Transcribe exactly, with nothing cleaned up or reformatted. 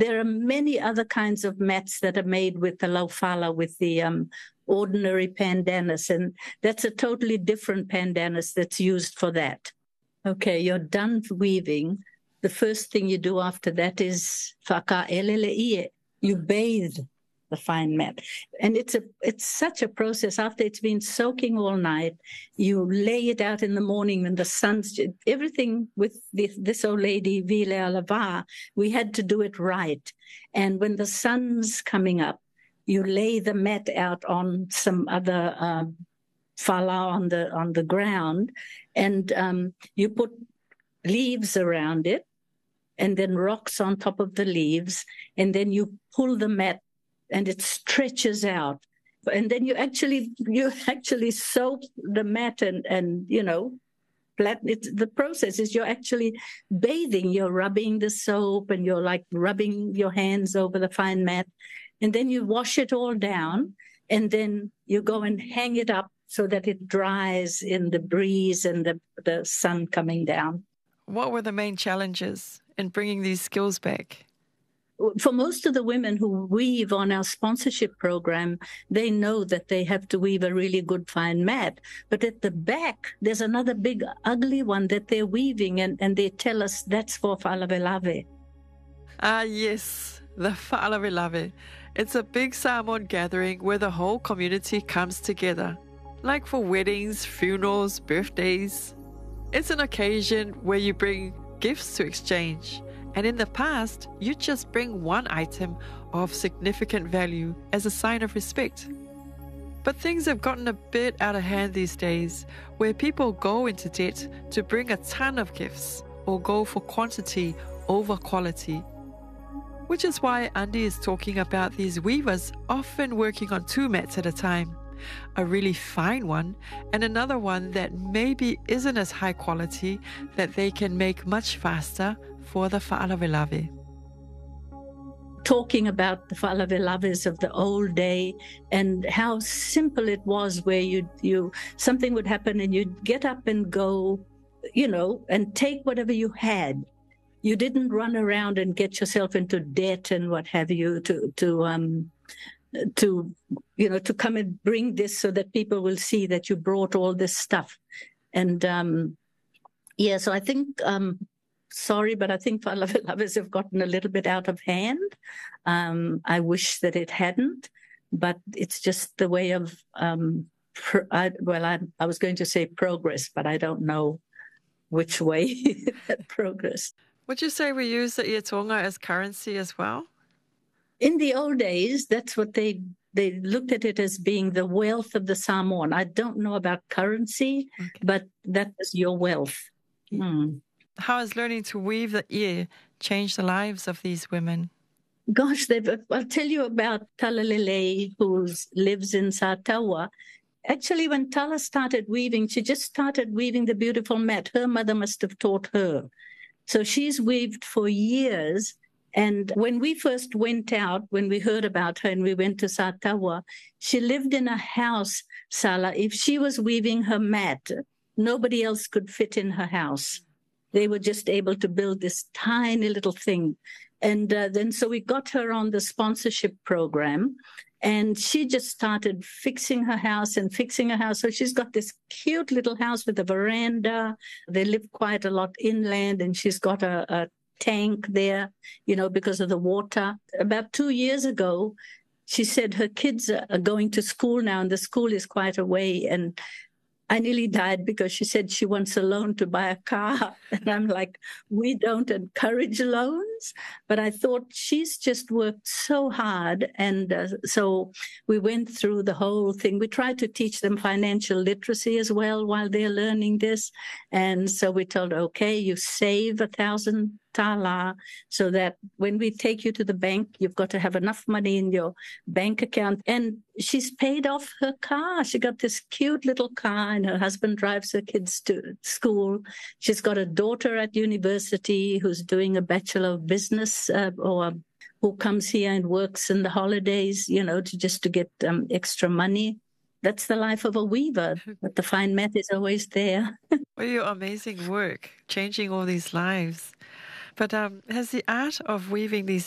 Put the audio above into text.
there are many other kinds of mats that are made with the laufala, with the um, ordinary pandanus, and that's a totally different pandanus that's used for that. Okay, you're done weaving. The first thing you do after that is whakaelele. You bathe the fine mat. And it's a it's such a process. After it's been soaking all night, you lay it out in the morning when the sun's, everything with this, this old lady, Vile Alava, we had to do it right. And when the sun's coming up, you lay the mat out on some other uh, fala on the on the ground, and um, you put leaves around it, and then rocks on top of the leaves, and then you pull the mat and it stretches out. And then you actually you actually soak the mat and, and you know, flat. It's, the process is you're actually bathing, you're rubbing the soap and you're like rubbing your hands over the fine mat. And then you wash it all down, and then you go and hang it up so that it dries in the breeze and the, the sun coming down. What were the main challenges in bringing these skills back? For most of the women who weave on our sponsorship program, they know that they have to weave a really good fine mat. But at the back, there's another big ugly one that they're weaving, and, and they tell us that's for fa'alavelave. Ah, yes, the fa'alavelave. It's a big Samoan gathering where the whole community comes together, like for weddings, funerals, birthdays. It's an occasion where you bring gifts to exchange. And in the past, you just bring one item of significant value as a sign of respect. But things have gotten a bit out of hand these days, where people go into debt to bring a ton of gifts or go for quantity over quality. Which is why Andy is talking about these weavers often working on two mats at a time, a really fine one and another one that maybe isn't as high quality that they can make much faster for the fa'alavelave. Talking about the fa'alavelaves of the old day and how simple it was, where you you something would happen and you'd get up and go, you know, and take whatever you had. You didn't run around and get yourself into debt and what have you to to um to you know to come and bring this so that people will see that you brought all this stuff. And um yeah, so I think um Sorry, but I think fa'alavelaves have gotten a little bit out of hand. Um, I wish that it hadn't, but it's just the way of, um, pro- I, well, I, I was going to say progress, but I don't know which way that progress. Would you say we use the ia tonga as currency as well? In the old days, that's what they they looked at it as being the wealth of the Samoan. I don't know about currency, okay, but that was your wealth. Yeah. Hmm. How has learning to weave the ear changed the lives of these women? Gosh, I'll tell you about Talalele, who lives in Satawa. Actually, when Tala started weaving, she just started weaving the beautiful mat. Her mother must have taught her. So she's weaved for years. And when we first went out, when we heard about her and we went to Satawa, she lived in a house, Sala. If she was weaving her mat, nobody else could fit in her house. They were just able to build this tiny little thing. And uh, then so we got her on the sponsorship program, and she just started fixing her house and fixing her house. So she's got this cute little house with a veranda. They live quite a lot inland, and she's got a, a tank there, you know, because of the water. About two years ago, she said her kids are going to school now, and the school is quite away. And I nearly died because she said she wants a loan to buy a car. And I'm like, we don't encourage loans. But I thought she's just worked so hard. And uh, so we went through the whole thing. We tried to teach them financial literacy as well while they're learning this. And so we told her, okay, you save a thousand tala so that when we take you to the bank, you've got to have enough money in your bank account. And she's paid off her car. She got this cute little car, and her husband drives her kids to school. She's got a daughter at university who's doing a Bachelor of Business uh, or who comes here and works in the holidays, you know, to just to get um, extra money. That's the life of a weaver, but the fine mat is always there. Well, your amazing work, changing all these lives. But um, has the art of weaving these